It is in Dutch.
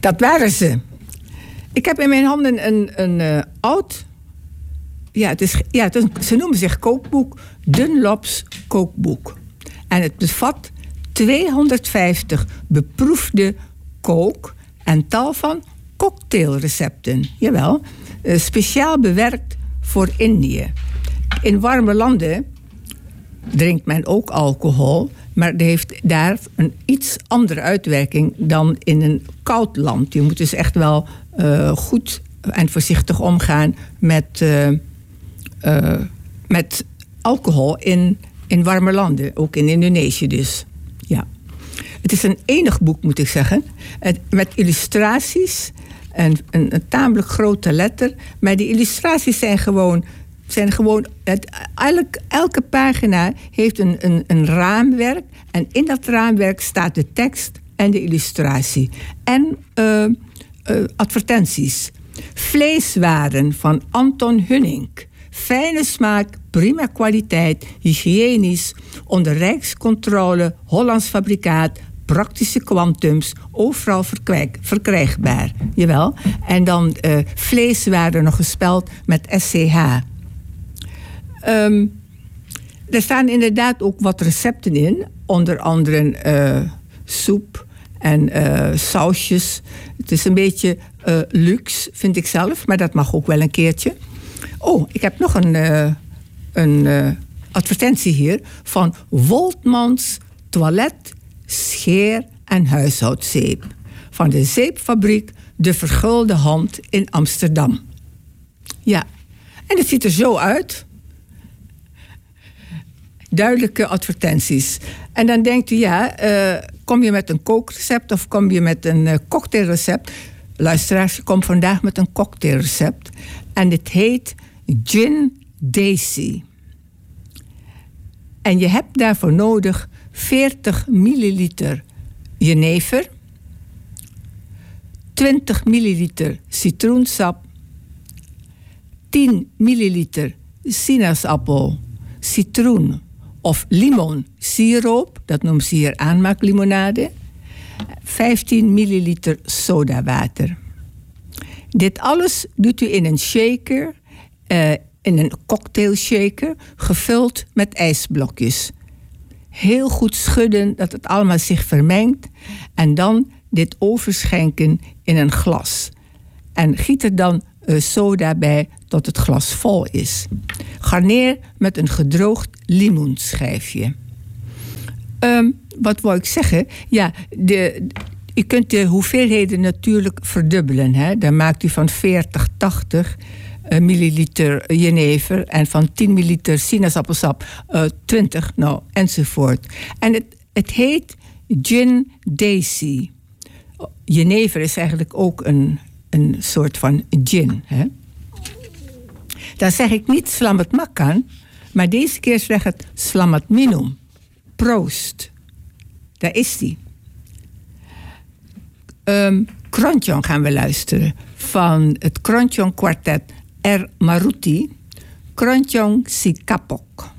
Dat waren ze. Ik heb in mijn handen een oud... ze noemen zich kookboek. Dunlop's kookboek. En het bevat 250 beproefde kook- en tal van cocktailrecepten. Jawel, speciaal bewerkt voor Indië. In warme landen drinkt men ook alcohol, maar het heeft daar een iets andere uitwerking dan in een koud land. Je moet dus echt wel goed en voorzichtig omgaan met alcohol in warme landen, ook in Indonesië dus. Ja. Het is een enig boek, moet ik zeggen, met illustraties en een tamelijk grote letter. Maar die illustraties zijn gewoon elke pagina heeft een raamwerk. En in dat raamwerk staat de tekst en de illustratie. En advertenties. Vleeswaren van Anton Hunnink. Fijne smaak, prima kwaliteit, hygiënisch, onder rijkscontrole, Hollands fabrikaat, praktische kwantums, overal verkrijgbaar. Jawel. En dan vleeswaren nog gespeld met SCH. Er staan inderdaad ook wat recepten in. Onder andere soep en sausjes. Het is een beetje luxe, vind ik zelf. Maar dat mag ook wel een keertje. Oh, ik heb nog een advertentie hier. Van Woltmans toilet, scheer en huishoudzeep. Van de zeepfabriek De Vergulde Hand in Amsterdam. Ja, en het ziet er zo uit. Duidelijke advertenties. En dan denkt u, kom je met een kookrecept of kom je met een cocktailrecept? Luisteraars, ik kom vandaag met een cocktailrecept. En het heet Gin Daisy. En je hebt daarvoor nodig 40 milliliter jenever, 20 milliliter citroensap, 10 milliliter sinaasappel, citroen of limonsiroop, dat noemen ze hier aanmaaklimonade, 15 milliliter sodawater. Dit alles doet u in een shaker, in een cocktailshaker, gevuld met ijsblokjes. Heel goed schudden, dat het allemaal zich vermengt. En dan dit overschenken in een glas. En giet er dan soda bij tot het glas vol is. Garneer met een gedroogd limoenschijfje. Wat wou ik zeggen? Ja, je kunt de hoeveelheden natuurlijk verdubbelen. Hè? Dan maakt u van 40, 80 milliliter jenever en van 10 milliliter sinaasappelsap 20, enzovoort. En het heet Gin Daisy. Jenever is eigenlijk ook een soort van gin. Hè? Dan zeg ik niet Slamet Makkan, maar deze keer zeg het Slamet Minum. Proost. Daar is die. Kronjong gaan we luisteren. Van het Kronjong kwartet R. Maruti. Kronjong si kapok.